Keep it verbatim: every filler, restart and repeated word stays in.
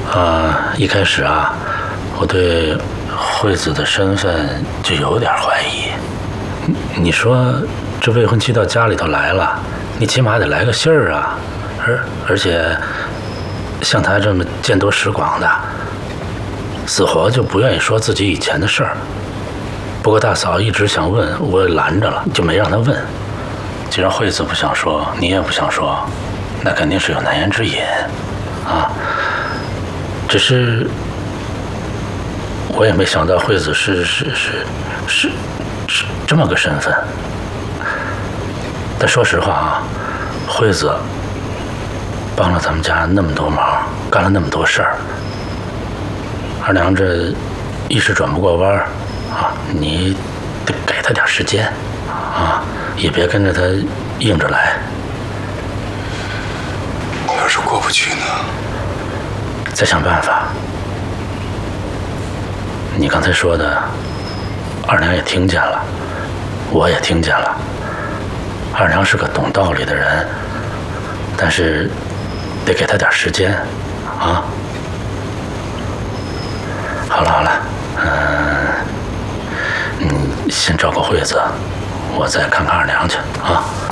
啊，一开始啊，我对惠子的身份就有点怀疑。你说这未婚妻到家里头来了，你起码得来个信儿啊，而而且像她这么见多识广的，死活就不愿意说自己以前的事儿。不过大嫂一直想问，我也拦着了，就没让她问。既然惠子不想说，你也不想说，那肯定是有难言之隐啊。只是我也没想到惠子是是是是是这么个身份。但说实话啊，惠子帮了咱们家那么多忙，干了那么多事儿，二娘这一时转不过弯儿啊，你得给她点时间啊，也别跟着她硬着来。 我要是过不去呢？ 再想办法。你刚才说的，二娘也听见了，我也听见了。二娘是个懂道理的人，但是得给她点时间啊。好了好了，嗯，你先照顾惠子，我再看看二娘去啊。